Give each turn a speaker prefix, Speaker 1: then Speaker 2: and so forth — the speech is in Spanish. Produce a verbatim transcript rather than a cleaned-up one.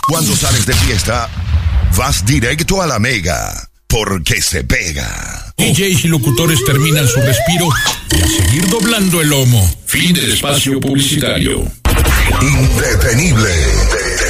Speaker 1: Cuando sales de fiesta, vas directo a la Mega, porque se pega.
Speaker 2: D Js y locutores terminan su respiro y a seguir doblando el lomo. Fin del espacio publicitario.
Speaker 1: Indetenible.